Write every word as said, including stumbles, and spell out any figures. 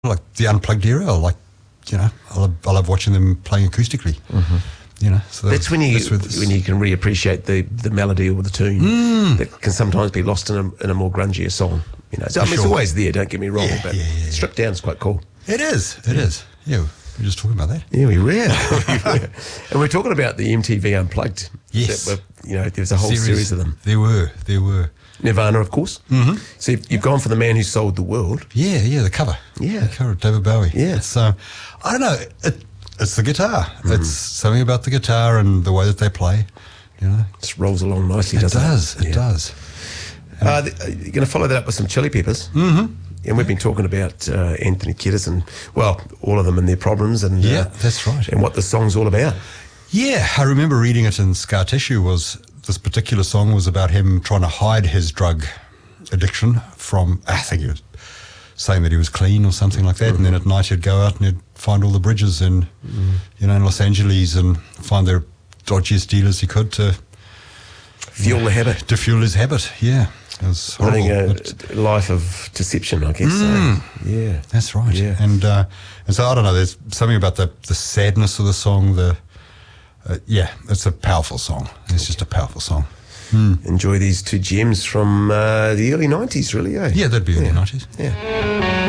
like the Unplugged era. I like, you know, I love, I love watching them playing acoustically. Mm-hmm. You know, so that's, that's when you that's when you can reappreciate the, the melody or the tune mm. that can sometimes be lost in a, in a more grungier song. You know, so, I mean, sure. It's always there. Don't get me wrong, yeah, but yeah, yeah, stripped down is quite cool. It is. It yeah. is. Yeah, we were just talking about that. Yeah, we were. we were. And we're talking about the M T V Unplugged. Yes. That were, you know, there's a whole series. series of them. There were. There were. Nirvana, of course. Mm-hmm. So you've, you've gone for the man who sold the world. Yeah, yeah, the cover. Yeah, the cover of David Bowie. Yeah. So uh, I don't know. It, It's the guitar. Mm. It's something about the guitar and the way that they play. You know, just rolls along nicely. It doesn't does. It, it yeah. does. Uh, the, you're going to follow that up with some Chili Peppers. Mm-hmm. And we've been talking about uh, Anthony Kiedis and, well, all of them and their problems. And yeah, uh, that's right. And what the song's all about. Yeah, I remember reading it in Scar Tissue. Was this particular song was about him trying to hide his drug addiction from, I think he was saying that he was clean or something like that, mm-hmm. and then at night he'd go out and he'd find all the bridges in, mm. you know, in Los Angeles and find the dodgiest dealers he could to fuel you know, the habit. To fuel his habit, yeah. It was horrible. Living a life of deception, I guess. Mm. So, yeah, that's right. Yeah. And uh, and so I don't know. There's something about the the sadness of the song. The uh, yeah, it's a powerful song. It's okay. just a powerful song. Mm. Enjoy these two gems from uh, the early nineties, really, eh? Yeah, that'd be early yeah. nineties. Yeah.